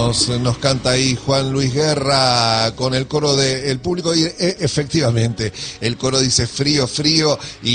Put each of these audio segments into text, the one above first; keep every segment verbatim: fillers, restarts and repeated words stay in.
Nos, nos canta ahí Juan Luis Guerra con el coro del público y e, efectivamente el coro dice frío, frío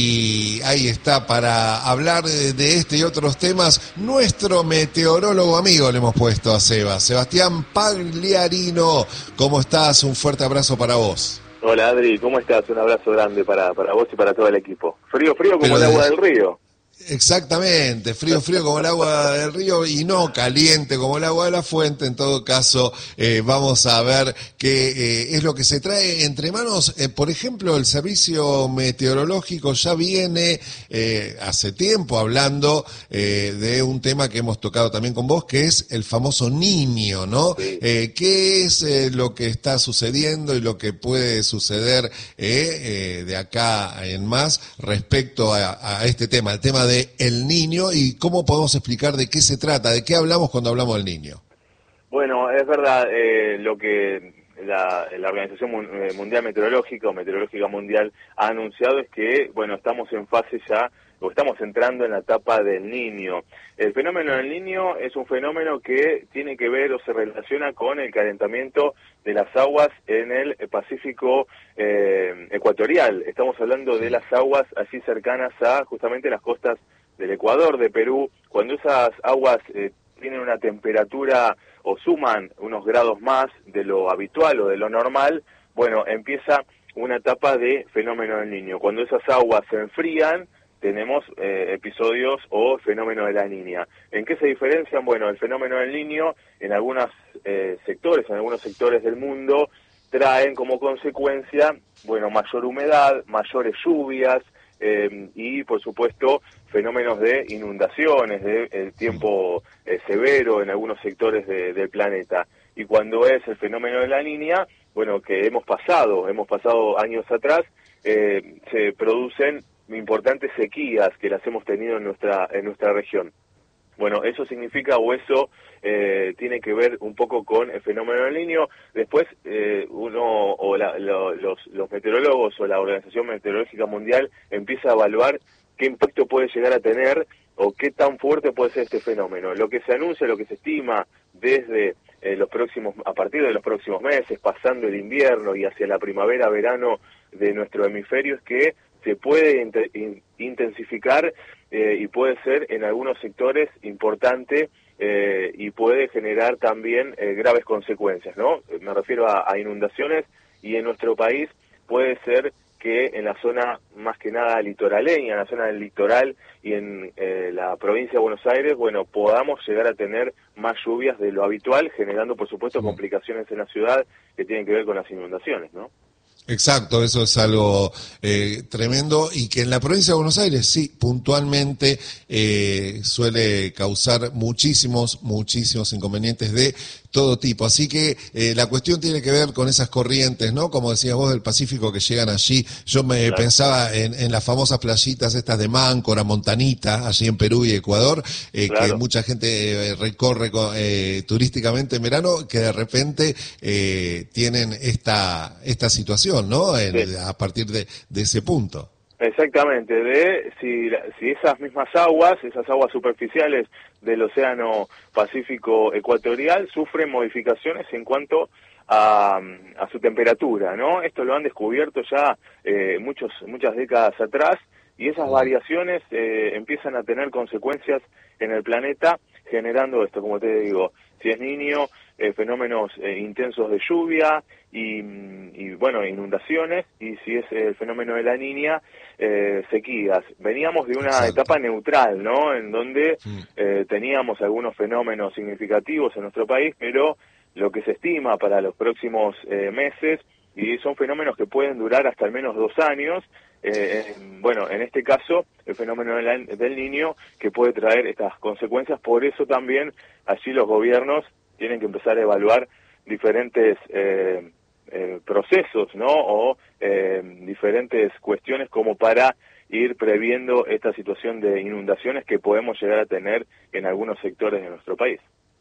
y ahí está para hablar de, de este y otros temas nuestro meteorólogo amigo le hemos puesto a Seba, Sebastián Pagliarino. ¿Cómo estás? Un fuerte abrazo para vos. Hola Adri, ¿cómo estás? Un abrazo grande para, para vos y para todo el equipo. Frío, frío como Pero el agua de... del río. Exactamente, frío, frío como el agua del río y no caliente como el agua de la fuente. En todo caso, eh, vamos a ver qué eh, es lo que se trae entre manos. Eh, por ejemplo, el Servicio Meteorológico ya viene eh, hace tiempo hablando eh, de un tema que hemos tocado también con vos, que es el famoso Niño, ¿no? Sí. Eh, ¿Qué es eh, lo que está sucediendo y lo que puede suceder eh, eh, de acá en más respecto a, a este tema, el tema de el niño y cómo podemos explicar de qué se trata, de qué hablamos cuando hablamos del niño? Bueno, es verdad, eh, lo que la, la Organización Mundial Meteorológica o Meteorológica Mundial ha anunciado es que, bueno, estamos en fase ya, o estamos entrando en la etapa del Niño. El fenómeno del Niño es un fenómeno que tiene que ver o se relaciona con el calentamiento de las aguas en el Pacífico eh, ecuatorial. Estamos hablando de las aguas allí cercanas a justamente las costas del Ecuador, de Perú. Cuando esas aguas eh, tienen una temperatura o suman unos grados más de lo habitual o de lo normal, bueno, empieza una etapa de fenómeno del Niño. Cuando esas aguas se enfrían, tenemos eh, episodios o fenómeno de la Niña. ¿En qué se diferencian? Bueno, el fenómeno del Niño en algunos eh, sectores, en algunos sectores del mundo, traen como consecuencia, bueno, mayor humedad, mayores lluvias eh, y, por supuesto, fenómenos de inundaciones, de el tiempo eh, severo en algunos sectores de, del planeta. Y cuando es el fenómeno de la Niña, bueno, que hemos pasado, hemos pasado años atrás, eh, se producen importantes sequías que las hemos tenido en nuestra en nuestra región. Bueno, eso significa o eso eh, tiene que ver un poco con el fenómeno del Niño. Después eh, uno o la, lo, los, los meteorólogos o la Organización Meteorológica Mundial empieza a evaluar qué impacto puede llegar a tener o qué tan fuerte puede ser este fenómeno. Lo que se anuncia, lo que se estima desde eh, los próximos, a partir de los próximos meses, pasando el invierno y hacia la primavera, verano de nuestro hemisferio, es que se puede in, intensificar eh, y puede ser en algunos sectores importante eh, y puede generar también eh, graves consecuencias, ¿no? Me refiero a, a inundaciones y en nuestro país puede ser que en la zona más que nada litoraleña, en la zona del litoral y en eh, la provincia de Buenos Aires, bueno, podamos llegar a tener más lluvias de lo habitual, generando por supuesto complicaciones en la ciudad que tienen que ver con las inundaciones, ¿no? Exacto, eso es algo eh, tremendo y que en la provincia de Buenos Aires sí, puntualmente eh, suele causar muchísimos, muchísimos inconvenientes de todo tipo. Así que eh, la cuestión tiene que ver con esas corrientes, ¿no? Como decías vos, del Pacífico que llegan allí. Yo me claro. pensaba en, en las famosas playitas estas de Máncora, Montanita, allí en Perú y Ecuador, eh, claro. que mucha gente eh, recorre eh, turísticamente en verano, que de repente eh, tienen esta esta situación, ¿no? En, sí. A partir de, de ese punto. Exactamente, de si, si esas mismas aguas, esas aguas superficiales del Océano Pacífico Ecuatorial sufren modificaciones en cuanto a, a su temperatura, ¿no? Esto lo han descubierto ya eh, muchos muchas décadas atrás y esas variaciones eh, empiezan a tener consecuencias en el planeta, generando esto, como te digo, si es Niño, eh, fenómenos eh, intensos de lluvia y, y, bueno, inundaciones, y si es el fenómeno de la Niña, eh, sequías. Veníamos de una Exacto. etapa neutral, ¿no?, en donde sí. eh, teníamos algunos fenómenos significativos en nuestro país, pero lo que se estima para los próximos eh, meses, y son fenómenos que pueden durar hasta al menos dos años, eh, bueno, en este caso, el fenómeno del, del Niño, que puede traer estas consecuencias. Por eso también allí los gobiernos tienen que empezar a evaluar diferentes eh, eh, procesos, ¿no? O eh, diferentes cuestiones como para ir previendo esta situación de inundaciones que podemos llegar a tener en algunos sectores de nuestro país.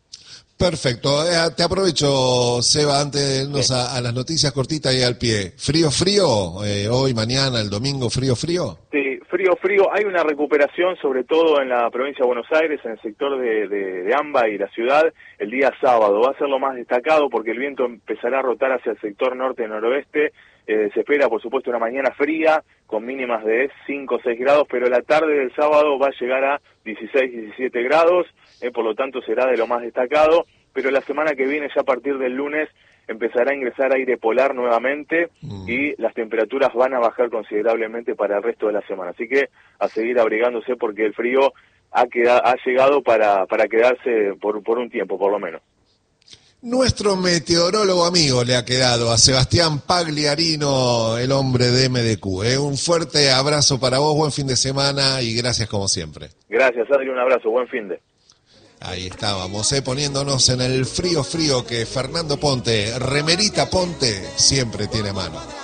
Perfecto. Eh, te aprovecho, Seba, antes de irnos sí. a, a las noticias cortitas y al pie. ¿Frío, frío? Eh, hoy, mañana, el domingo, frío, frío. Sí, frío. frío, frío. Hay una recuperación, sobre todo en la provincia de Buenos Aires, en el sector de, de, de AMBA y la ciudad, el día sábado. Va a ser lo más destacado porque el viento empezará a rotar hacia el sector norte-noroeste. Eh, se espera, por supuesto, una mañana fría, con mínimas de cinco o seis grados, pero la tarde del sábado va a llegar a dieciséis, diecisiete grados, eh, por lo tanto será de lo más destacado. Pero la semana que viene, ya a partir del lunes, empezará a ingresar aire polar nuevamente mm. y las temperaturas van a bajar considerablemente para el resto de la semana. Así que a seguir abrigándose porque el frío ha, quedado, ha llegado para, para quedarse por, por un tiempo, por lo menos. Nuestro meteorólogo amigo le ha quedado a Sebastián Pagliarino, el hombre de M D Q. ¿eh? Un fuerte abrazo para vos, buen fin de semana y gracias como siempre. Gracias, Adri, un abrazo, buen fin de. Ahí estábamos, eh, poniéndonos en el frío frío que Fernando Ponte, remerita Ponte, siempre tiene a mano.